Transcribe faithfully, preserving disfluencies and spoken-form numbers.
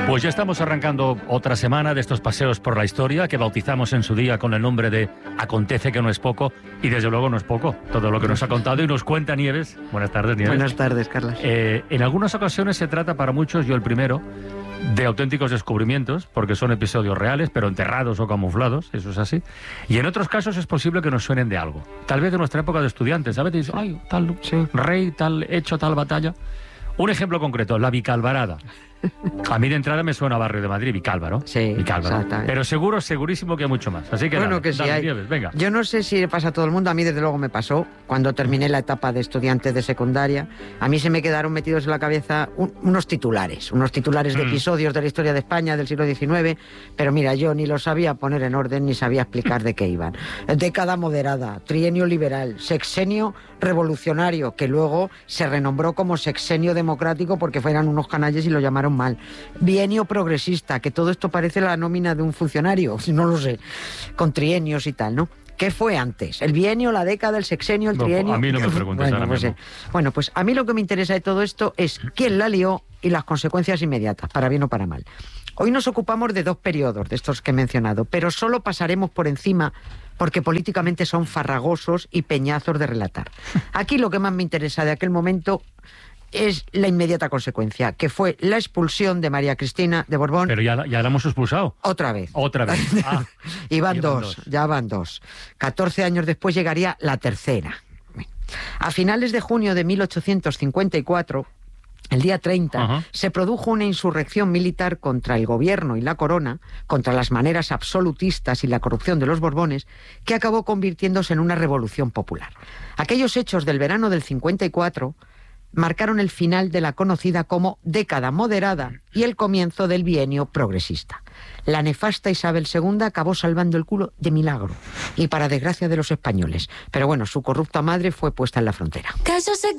Pues ya estamos arrancando otra semana de estos paseos por la historia que bautizamos en su día con el nombre de Acontece que no es poco, y desde luego no es poco todo lo que nos ha contado y nos cuenta Nieves. Buenas tardes, Nieves. Buenas tardes, Carlos. Eh, en algunas ocasiones se trata para muchos, yo el primero, de auténticos descubrimientos, porque son episodios reales, pero enterrados o camuflados, eso es así. Y en otros casos es posible que nos suenen de algo. Tal vez de nuestra época de estudiantes, ¿sabes? Dices, ay, tal Sí. rey, tal hecho, tal batalla. Un ejemplo concreto, la Vicalvarada. A mí de entrada me suena a Barrio de Madrid, Vicálvaro. Sí, Vicálvaro. exactamente. Pero seguro, segurísimo que hay mucho más. Así que Bueno, nada, que sí dale, hay. Nieves, venga. Yo no sé si le pasa a todo el mundo, a mí desde luego me pasó cuando terminé la etapa de estudiante de secundaria. A mí se me quedaron metidos en la cabeza un- unos titulares, unos titulares de Mm. episodios de la historia de España del siglo diecinueve, pero mira, yo ni los sabía poner en orden ni sabía explicar de qué iban. Década moderada, trienio liberal, sexenio revolucionario, que luego se renombró como sexenio democrático porque fueran unos canalles y lo llamaron mal. Bienio progresista, que todo esto parece la nómina de un funcionario, no lo sé, con trienios y tal, ¿no? ¿Qué fue antes? ¿El bienio, la década, el sexenio, el No, trienio? a mí no me preguntes bueno, ahora pues, mismo. eh, bueno, pues a mí lo que me interesa de todo esto es quién la lió y las consecuencias inmediatas, para bien o para mal. Hoy nos ocupamos de dos periodos, de estos que he mencionado, pero solo pasaremos por encima porque políticamente son farragosos y peñazos de relatar. Aquí lo que más me interesa de aquel momento es la inmediata consecuencia, que fue la expulsión de María Cristina de Borbón. Pero ya, la- ya la hemos expulsado. Otra vez. Otra vez. Ah, y van llevan dos, dos. ya van dos. catorce años después llegaría la tercera. A finales de junio de mil ochocientos cincuenta y cuatro, el día treinta, Ajá. se produjo una insurrección militar contra el gobierno y la corona, contra las maneras absolutistas y la corrupción de los Borbones, que acabó convirtiéndose en una revolución popular. Aquellos hechos del verano del cincuenta y cuatro marcaron el final de la conocida como década moderada y el comienzo del bienio progresista. La nefasta Isabel segunda acabó salvando el culo de milagro y para desgracia de los españoles. Pero bueno, su corrupta madre fue puesta en la frontera.